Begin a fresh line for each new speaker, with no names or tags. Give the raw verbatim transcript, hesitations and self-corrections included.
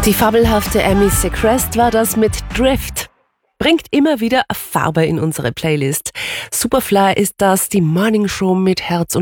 Die fabelhafte Amy Seacrest war das mit Drift. Bringt immer wieder Farbe in unsere Playlist. Superfly ist das, die Morning Show mit Herz und